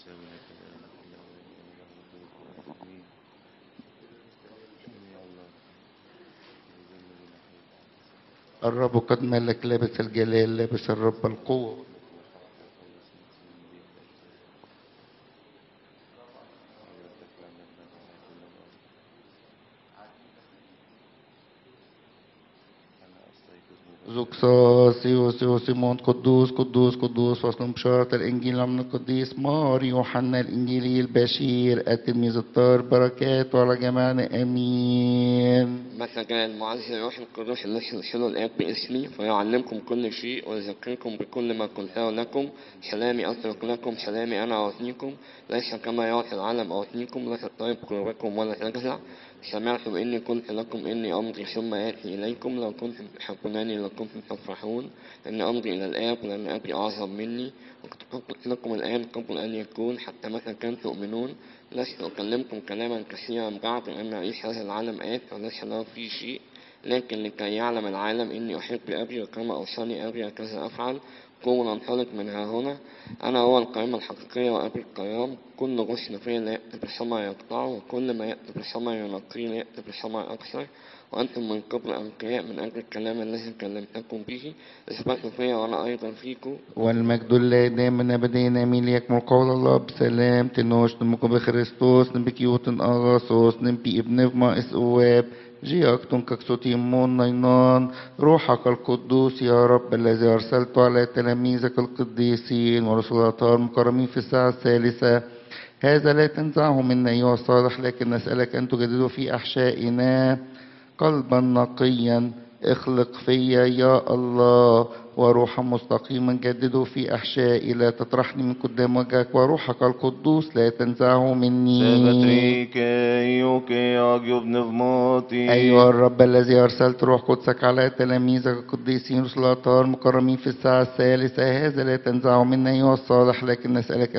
الرب قد ملك، لابس الجلال، لابس الرب القوة. زوكساس سيمون، قدوس قدوس قدوس. فصل بشارة الإنجيل عن القديس مار يوحنا الإنجيلي البشير التلميذ الطاهر، بركات على جميعنا آمين. متى جاء المعزي الروح القدس الذي يرسله الآب باسمي فيعلمكم كل شيء ويذكركم بكل ما قلته لكم. سلامي أترك لكم، سلامي أنا أعطيكم، ليس كما يعطي العالم أعطيكم. لا تضطرب قلوبكم ولا تجزع. سمعتم إني قلت لكم إني أمضي ثم آتي إليكم. لو كنتم تحبونني لكنتم تفرحون إني أمضي إلى الآب، لأن أبي أعظم مني. وقد قلت لكم الآن قبل أن يكون، حتى متى كنتم تؤمنون. لست أكلمكم كلاما كثيرا بعد، لأن رئيس هذا العالم آت وليس له فيه شيء. لكن لكي يعلم العالم إني أحب أبي، وكما أوصاني أبي هكذا أفعل. قوموا ننطلق من ها هنا. أنا هو القائمة الحقيقية وأبي القيام. كل غصن فيه لا يأتي بثمر يقطعه، وكل ما يأتي بثمر ينقيه ليأتي بثمر أكثر. وأنتم من قبل أنقياء من أجل الكلام الذي كلمتكم به. اثبتوا فيا وأنا أيضا فيكم. والمجد لله دائما أبدين آمين. ليكمل قول الله بسلام. تنوش نمكو بخريستوس نبكيوتن أغاصوس نبي ابن فما إسواب جياكتن ككسوتيمون نينان. روحك القدوس يا رب الذي أرسلت على تلاميذك القديسين ورسولاتها المكرمين في الساعة الثالثة، هذا لا تنزعه منا أيها الصالح، لكن نسألك أن تجدده في أحشائنا قلبا نقيا. اخلق فيا يا الله، وروحا مستقيما جدده في أحشائي. لا تطرحني من قدام وجهك، وروحك القدوس لا تنزعه مني. أيها الرب الذي أرسلت روح قدسك على تلاميذك القديسين رسل الأطهار المكرمين في الساعة الثالثة، هذا لا تنزعه منا أيها الصالح، لكن نسألك